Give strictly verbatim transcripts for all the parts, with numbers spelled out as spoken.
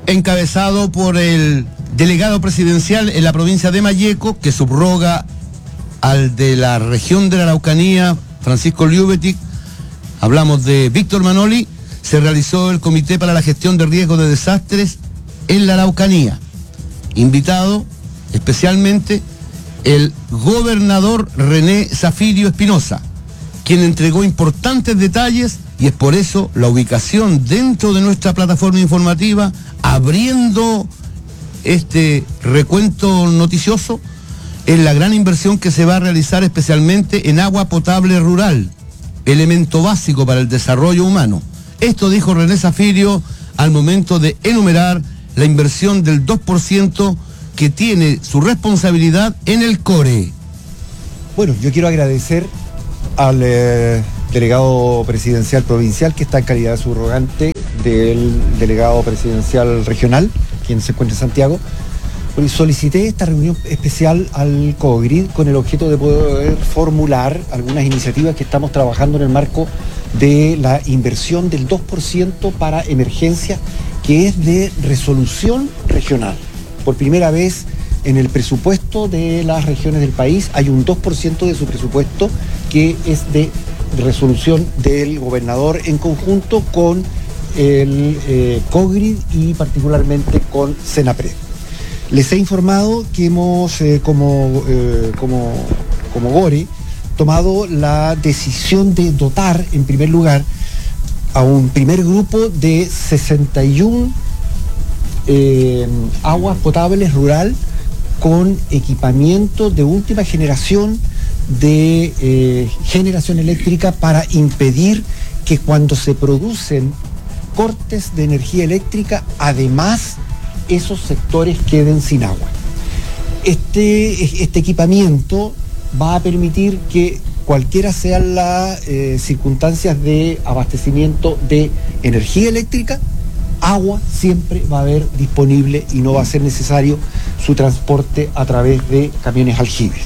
encabezado por el delegado presidencial en la provincia de Malleco, que subroga al de la región de la Araucanía, Francisco Liubetic. Hablamos de Víctor Manoli. Se realizó el Comité para la Gestión de Riesgos de Desastres en la Araucanía. Invitado especialmente el gobernador René Zafirio Espinosa, quien entregó importantes detalles, y es por eso la ubicación dentro de nuestra plataforma informativa, abriendo este recuento noticioso, en la gran inversión que se va a realizar especialmente en agua potable rural, elemento básico para el desarrollo humano. Esto dijo René Zafirio al momento de enumerar la inversión del dos por ciento que tiene su responsabilidad en el CORE. Bueno, yo quiero agradecer al eh, delegado presidencial provincial, que está en calidad de subrogante del delegado presidencial regional, quien se encuentra en Santiago. Solicité esta reunión especial al COGRID con el objeto de poder formular algunas iniciativas que estamos trabajando en el marco de la inversión del dos por ciento para emergencia, que es de resolución regional. Por primera vez en el presupuesto de las regiones del país hay un dos por ciento de su presupuesto que es de resolución del gobernador en conjunto con el eh, COGRID y particularmente con Senapred. Les he informado que hemos, eh, como, eh, como, como GORE, tomado la decisión de dotar, en primer lugar, a un primer grupo de sesenta y uno eh, aguas potables rural con equipamiento de última generación de eh, generación eléctrica para impedir que cuando se producen cortes de energía eléctrica, además esos sectores queden sin agua. Este, este equipamiento va a permitir que cualquiera sean las eh, circunstancias de abastecimiento de energía eléctrica, agua siempre va a haber disponible y no va a ser necesario su transporte a través de camiones aljibes.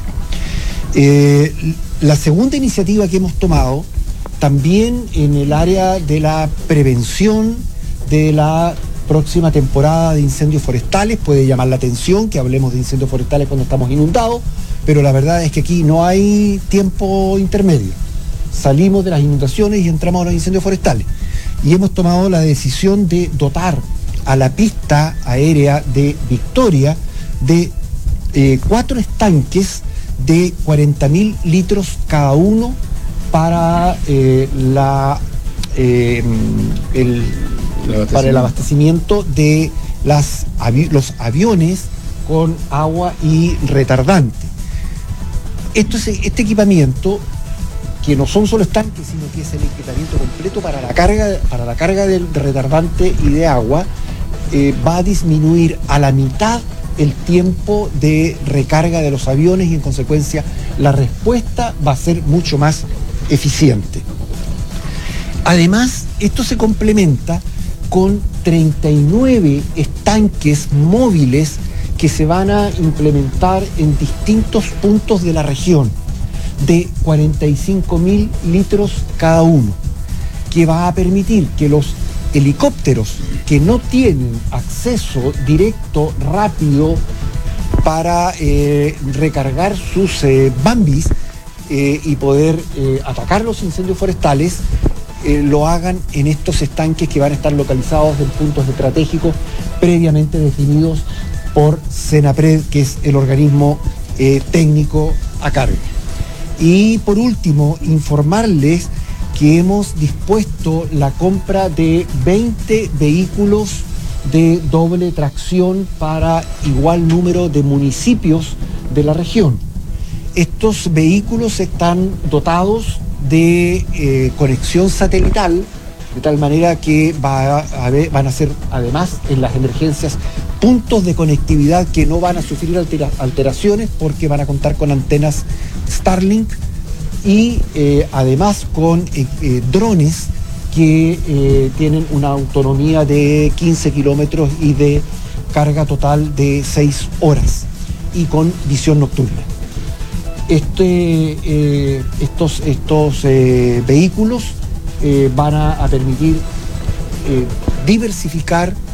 Eh, la segunda iniciativa que hemos tomado, también en el área de la prevención de la próxima temporada de incendios forestales, puede llamar la atención que hablemos de incendios forestales cuando estamos inundados, pero la verdad es que aquí no hay tiempo intermedio. Salimos de las inundaciones y entramos a los incendios forestales. Y hemos tomado la decisión de dotar a la pista aérea de Victoria de eh, cuatro estanques de cuarenta mil litros cada uno para, eh, la, eh, el, el para el abastecimiento de las, avi los aviones con agua y retardante. Esto es, este equipamiento, que no son solo estanques, sino que es el equipamiento completo para la carga, para la carga de retardante y de agua, eh, va a disminuir a la mitad el tiempo de recarga de los aviones y en consecuencia la respuesta va a ser mucho más eficiente. Además, esto se complementa con treinta y nueve estanques móviles que se van a implementar en distintos puntos de la región, de cuarenta y cinco mil litros cada uno, que va a permitir que los helicópteros que no tienen acceso directo, rápido, para eh, recargar sus eh, Bambis eh, y poder eh, atacar los incendios forestales, eh, lo hagan en estos estanques que van a estar localizados en puntos estratégicos previamente definidos por Senapred, que es el organismo eh, técnico a cargo. Y por último, informarles que hemos dispuesto la compra de veinte vehículos de doble tracción para igual número de municipios de la región. Estos vehículos están dotados de eh, conexión satelital, de tal manera que va a haber, van a ser, además, en las emergencias, puntos de conectividad que no van a sufrir altera, alteraciones porque van a contar con antenas Starlink y eh, además con eh, eh, drones que eh, tienen una autonomía de quince kilómetros y de carga total de seis horas y con visión nocturna. Este, eh, estos estos eh, vehículos eh, van a, a permitir eh, diversificar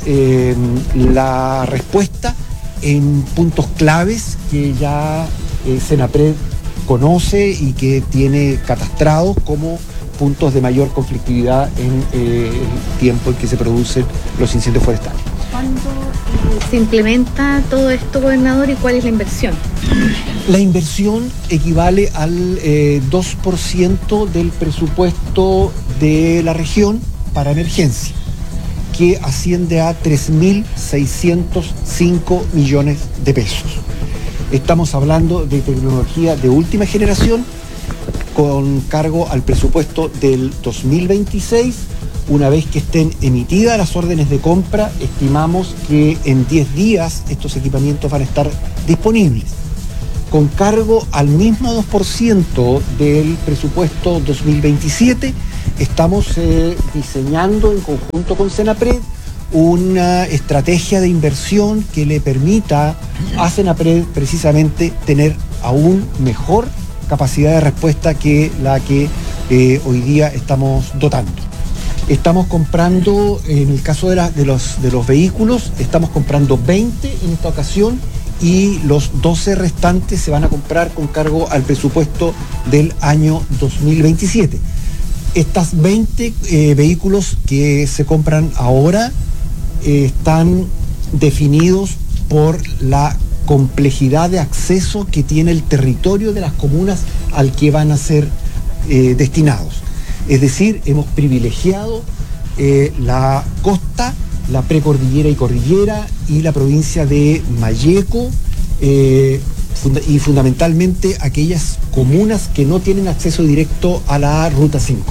eh, la respuesta en puntos claves que ya eh, Senapred conoce y que tiene catastrados como puntos de mayor conflictividad en eh, el tiempo en que se producen los incendios forestales. ¿Cuándo se implementa todo esto, gobernador, y cuál es la inversión? La inversión equivale al eh, dos por ciento del presupuesto de la región para emergencia, que asciende a tres mil seiscientos cinco millones de pesos. Estamos hablando de tecnología de última generación con cargo al presupuesto del dos mil veintiséis. Una vez que estén emitidas las órdenes de compra, estimamos que en diez días estos equipamientos van a estar disponibles. Con cargo al mismo dos por ciento del presupuesto dos mil veintisiete, estamos eh, diseñando en conjunto con Senapred una estrategia de inversión que le permita a Senapred precisamente tener aún mejor capacidad de respuesta que la que eh, hoy día estamos dotando. Estamos comprando, en el caso de, la, de, los, de los vehículos, estamos comprando veinte en esta ocasión y los doce restantes se van a comprar con cargo al presupuesto del año dos mil veintisiete. Estas veinte eh, vehículos que se compran ahora eh, están definidos por la complejidad de acceso que tiene el territorio de las comunas al que van a ser eh, destinados. Es decir, hemos privilegiado eh, la costa, la precordillera y cordillera y la provincia de Malleco eh, funda- y fundamentalmente aquellas comunas que no tienen acceso directo a la Ruta cinco.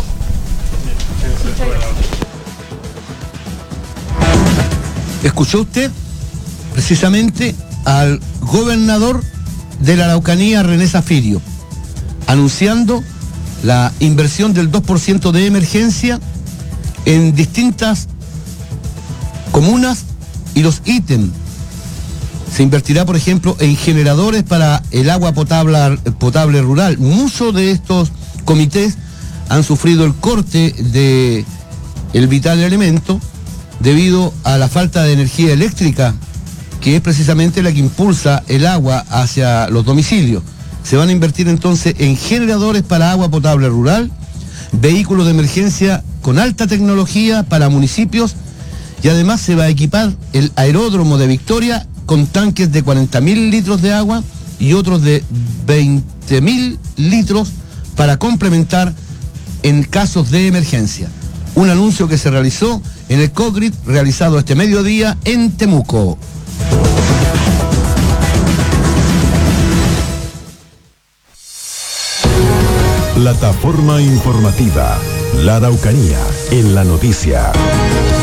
¿Escuchó usted precisamente al gobernador de la Araucanía, René Zafirio, anunciando la inversión del dos por ciento de emergencia en distintas comunas y los ítems? Se invertirá, por ejemplo, en generadores para el agua potable, potable rural. Muchos de estos comités han sufrido el corte de el vital elemento debido a la falta de energía eléctrica, que es precisamente la que impulsa el agua hacia los domicilios. Se van a invertir entonces en generadores para agua potable rural, vehículos de emergencia con alta tecnología para municipios, y además se va a equipar el aeródromo de Victoria con tanques de cuarenta mil litros de agua y otros de veinte mil litros para complementar en casos de emergencia. Un anuncio que se realizó en el COGRIT realizado este mediodía en Temuco. Plataforma informativa, La Araucanía en la noticia.